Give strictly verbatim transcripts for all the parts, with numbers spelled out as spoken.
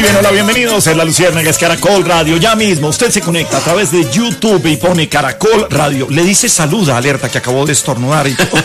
Bien, hola, bienvenidos en La Luciérnaga, es Caracol Radio. Ya mismo usted se conecta a través de YouTube y pone Caracol Radio. Le dice saluda, alerta, que acabó de estornudar y todo.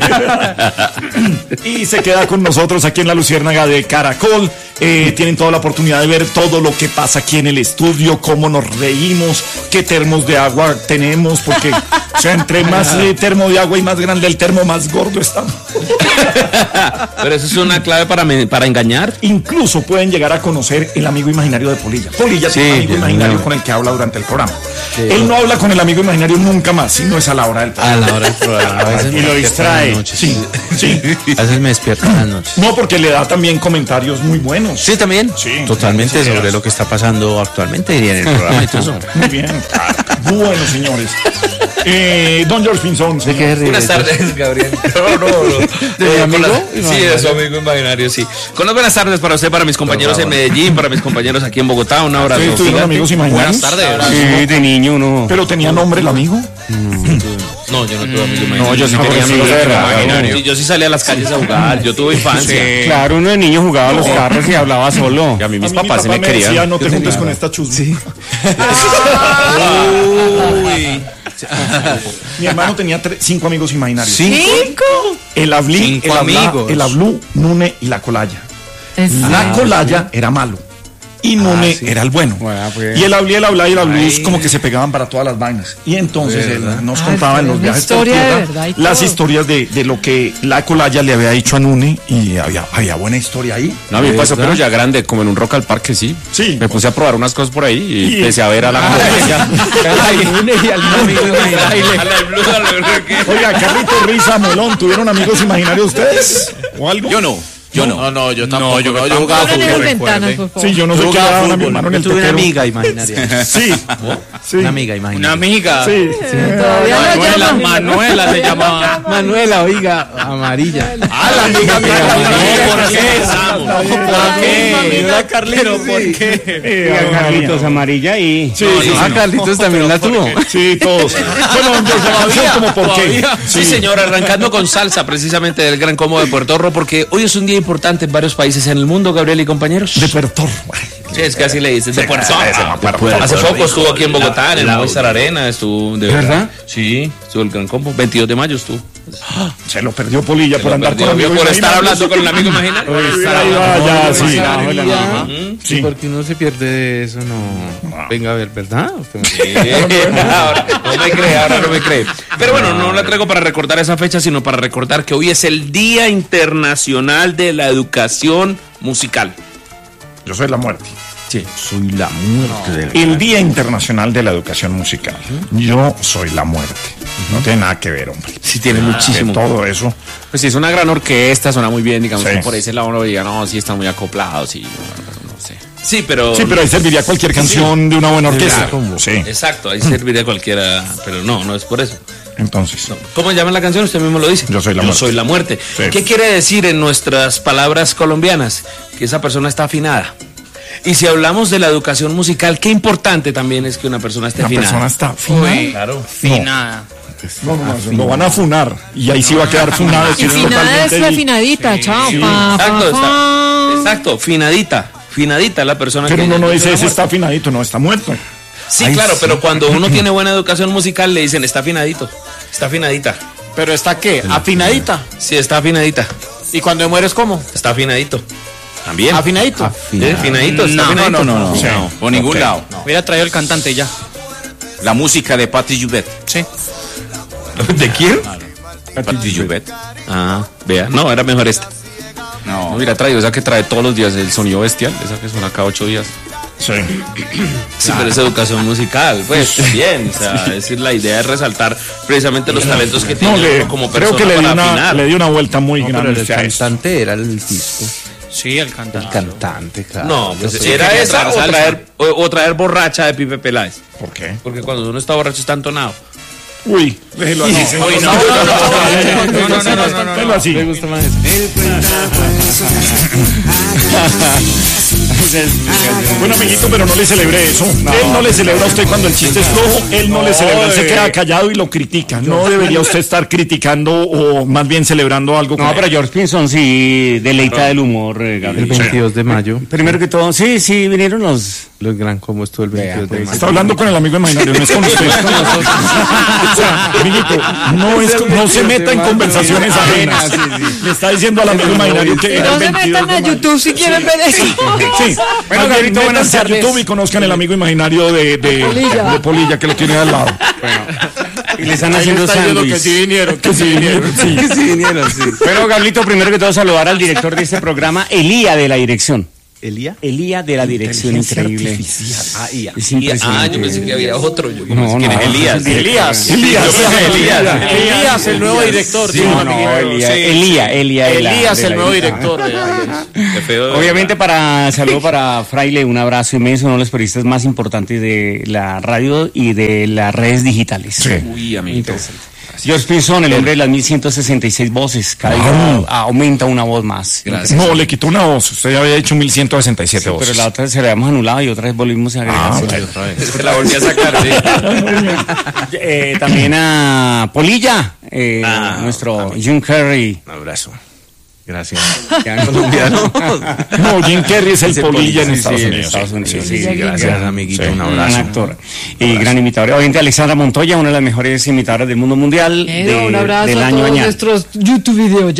Y se queda con nosotros aquí en La Luciérnaga de Caracol. Eh, tienen toda la oportunidad de ver todo lo que pasa aquí en el estudio, cómo nos reímos, qué termos de agua tenemos, porque o sea, entre más eh, termo de agua y más grande el termo, más gordo está. Pero eso es una clave para, me, para engañar. Incluso pueden llegar a conocer el amigo imaginario de Polilla. Polilla sí, tiene un amigo imaginario no. con el que habla durante el programa. Sí, Él no habla con el amigo imaginario nunca más, sino es a la hora del programa. A la hora del programa. A veces y lo distrae. Sí, sí. A veces me despierto en las noches. No, porque le da también comentarios muy buenos. Sí, también. Sí, totalmente sobre lo que está pasando actualmente y en el programa y todo eso. Muy bien. Bueno, señores. Eh, don George Pinzón. ¿De qué Buenas tardes, Gabriel. No, no, no. ¿De mi amigo? La, sí, de su amigo imaginario, sí. Con las buenas tardes para usted, para mis compañeros en Medellín, para mis compañeros aquí en Bogotá. Un abrazo. ¿Sí, ¿tuvieron amigos imaginarios? Buenas tardes. Sí, de niño uno. ¿Pero tenía nombre el amigo? No, yo no tuve amigos imaginarios. No, yo sí tenía amigos imaginarios. Yo sí salía a las calles a jugar. Yo tuve infancia. Sí. Claro, uno de niño jugaba a los carros y hablaba solo. Y a mí mis a mí papás mi papá se me, me querían. Decía, no te juntes con esta chusma. Sí. Uy. Mi hermano tenía tres, cinco amigos imaginarios. ¿Cinco? El Ablí, el Abla, el Ablú, Nune y la Colaya. La Colaya era malo y Nune ah, sí. era el bueno. bueno pues. Y el Ablí, el Abla y el Ablú como que se pegaban para todas las vainas. Y entonces él nos contaba en los viajes por tierra las historias de, de lo que la Colaya le había dicho a Nune y había, había buena historia ahí. No, a mí me pasó, pero ya grande, como en un Rock al Parque, sí. Sí. Me puse a probar unas cosas por ahí y, y empecé a ver a la Colaya. Oiga, Carlito, Risa, Molón, ¿tuvieron amigos imaginarios ustedes? ¿O algo? Yo no. Yo no. No, no, yo tampoco. No, yo, no, yo jugaba fútbol. Sí, yo no sé qué daban a mi hermano en el tuve una amiga imaginaria. Sí. sí. Una amiga imaginaria. Una amiga. Sí. sí. Manuela, Manuela se llamaba. Manuela, oiga, amarilla. Ah, la amiga mía. ¿Por qué, Samu? ¿Por qué? Carlitos, ¿por qué? Carlitos, amarilla y... Sí, sí. Ah, Carlitos también la tuvo. Sí, todos. Bueno, todavía, como por qué. Sí, señor, arrancando con salsa, precisamente del Gran Combo de Puerto Rico, porque hoy es un día importante en varios países en el mundo, Gabriel y compañeros. De Puerto Sí, es que así le dices, de Puerto Hace poco estuvo aquí en Bogotá, en el Movistar Arena, estuvo de verdad. Sí, estuvo el Gran Combo, veintidós de mayo estuvo. Se lo perdió Polilla por andar con amigo por estar hablando con el amigo imaginario. Ya, sí. Sí, porque uno se pierde de eso, no. Venga a ver, ¿verdad? Ahora no me cree, ahora no me cree. Pero bueno, no la traigo para recordar esa fecha, sino para recordar que hoy es el Día Internacional de la Educación Musical. Yo soy la muerte. Sí, soy la muerte. No. El Día Internacional de la Educación Musical. Uh-huh. Yo soy la muerte. Uh-huh. No tiene nada que ver, hombre. Sí, tiene ah, muchísimo. Todo eso. Pues sí, es una gran orquesta, suena muy bien, digamos, sí. Por ese lado uno diría, no, sí están muy acoplados, sí, no, no sé. Sí, pero... Sí, pero ahí serviría cualquier canción sí. de una buena orquesta. Claro, sí. Exacto, ahí serviría cualquiera, pero no, no es por eso. Entonces, no. ¿Cómo llama la canción? Usted mismo lo dice. Yo soy la Yo muerte. soy la muerte. Sí. ¿Qué quiere decir en nuestras palabras colombianas? Que esa persona está afinada. Y si hablamos de la educación musical, qué importante también es que una persona esté afinada. Una persona está afinada. Uy, claro. Afinada. No, no, no, lo van a funar y ahí sí va a quedar funado. Afinada es la afinadita, chao. Sí. Pa, exacto, pa, pa. Está, exacto, finadita. Finadita la persona. Pero que uno no dice ese está afinadito, no, está muerto. Sí, Ay, claro, sí. Pero cuando uno tiene buena educación musical le dicen está afinadito, está afinadita. ¿Pero está qué? ¿Afinadita? Sí, está afinadita. ¿Y cuando mueres cómo? Está afinadito. También. ¿Afinadito? Afinadito. Afinadito, está no, afinadito. No, no, no, no. Sí. no por ningún okay. lado. No. Hubiera traído el cantante ya. La música de Patti Joubert. Sí. ¿De quién? Patti Joubert. Ah, vea. No, era mejor este. No, no hubiera traído esa que trae todos los días el sonido bestial, esa que suena cada ocho días. Sí. Sí, pero es educación musical, pues bien, o sea, es decir, la idea es resaltar precisamente los talentos que tiene no, le, como persona. Creo que le dio, para una, le dio una vuelta muy no, grande. Pero el cantante era el disco. Sí, el cantante. El cantante, claro. No, pues sí, era esa o traer, o, o traer borracha de Pipe Peláez. ¿Por qué? Porque cuando uno está borracho está entonado. Uy, déjelo así. No, Uy, no, no, no, no, no, no, no, no, déjelo así. Me gusta más eso. Bueno, amiguito, pero no le celebré eso. No, él no le celebra a usted cuando el chiste es flojo. Él no, no le celebra, él se queda callado y lo critica. No debería usted estar criticando o más bien celebrando algo. No, pero George Pinson sí deleita del humor, eh, Gabriel. El veintidós de mayo. Primero que todo, sí, sí, vinieron los... Los gran cómo estuvo el veintidós de mayo. Está hablando con el amigo imaginario, no es con usted. O sea, amiguito, no, es, no se meta en conversaciones ajenas. Sí, sí. Le está diciendo al amigo imaginario que no se metan a YouTube si quieren ver eso. Sí, bueno, Gabrielito, métanse a YouTube y conozcan el amigo imaginario de, de, Polilla. de Polilla, que lo tiene al lado. Bueno. Y le están haciendo sándwiches. Que sí vinieron, que sí vinieron. Sí. Que sí vinieron, sí. Pero, Gabrielito, primero que todo, saludar al director de este programa, Elía de la dirección. ¿Elía? Elía de la dirección, increíble. Ah, Ia. Es impresionante. Ah, yo pensé que había otro. Yo no, no, ¿quién es Elías? Elías. Elías. Elías. Elías, el nuevo director. Sí, no, no, Elía, Elía, Elía. Elías, el nuevo director. Obviamente, para saludo para Fraile, un abrazo inmenso, uno de los periodistas más importantes de la radio y de las redes digitales. Sí. Uy, amiguito. George Pinson, el hombre de las mil ciento sesenta y seis voces, cada día aumenta una voz más. Gracias. No, le quitó una voz, usted ya había dicho mil ciento sesenta y siete sí, voces. Pero la otra se la habíamos anulado y otra vez volvimos a agregar. Ah, bueno. otra vez. Se la volví a sacar, sí. eh, También a Polilla, eh, ah, nuestro Jim Carrey. Un abrazo. Gracias. colombiano. No, Jim Carrey es el, el Polilla en, sí, Estados sí, Unidos. en Estados Unidos. Sí, sí, sí, sí, gracias, gracias, amiguito. Sí. Un abrazo. Gran actor y abrazo. Gran imitador. Obviamente, Alexandra Montoya, una de las mejores imitadoras del mundo mundial. Pero de, un abrazo del a año todos año. nuestros YouTube videos.